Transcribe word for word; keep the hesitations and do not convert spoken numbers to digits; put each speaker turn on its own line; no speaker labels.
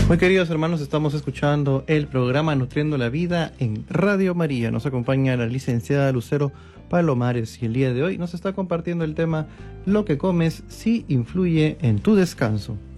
Muy queridos hermanos, estamos escuchando el programa Nutriendo la Vida en Radio María. Nos acompaña la licenciada Lucero Palomares y el día de hoy nos está compartiendo el tema: lo que comes sí influye en tu descanso.